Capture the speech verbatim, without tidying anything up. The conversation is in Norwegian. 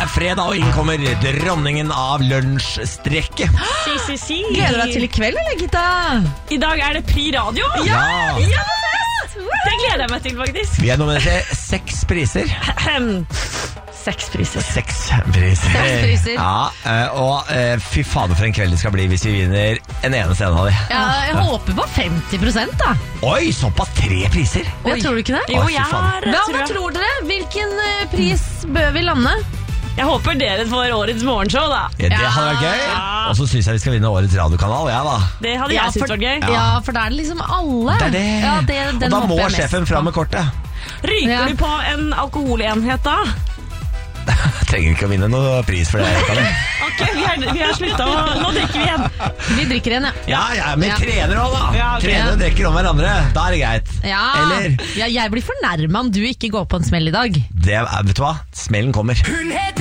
er fredag, og inn kommer dronningen av lunsjstrekket. Si, si, si. Gleder du deg til i kveld, eller Gitta? I dag er det Pri Radio. Ja! Ja, det gleder jeg meg til, faktisk. Vi er nominert til seks priser. Seks priser. Seks priser. Seks priser. Ja, eh, og eh, fy fader for en kveld det skal bli hvis vi vinner en eneste en av de. Ja, jeg håper på femti prosent da. Oi, såpass tre priser. Oi. Jeg tror du ikke det? Jo, Å, fy jeg faen. har Hva, tror hva jeg. tror dere? Hvilken eh, pris bør vi lande? Jeg håper dere får årets morgenshow, da. Ja, det hadde vært gøy. Og så synes jeg vi skal vinne årets radiokanal. Ja da. Det hadde Ja, jeg syntes for- var gøy. Ja. for da er det liksom alle. Det er det. Ja, det den og da håper må jeg mest sjefen på. fram med kortet. Ryker Ja. du på en alkoholenhet da? Trenger ikke å vinne noe pris for det. Kalle. Ok, vi har, vi har sluttet å... Nå drikker vi igjen. Vi drikker igjen, ja. Ja, ja, men Ja. trener også da. Ja, ok. Trener og drikker om hverandre. Da er det greit. Ja. Eller? Ja, jeg blir fornærmet om du ikke går på en smell i dag. Det, er- vet du hva? Smellen kommer.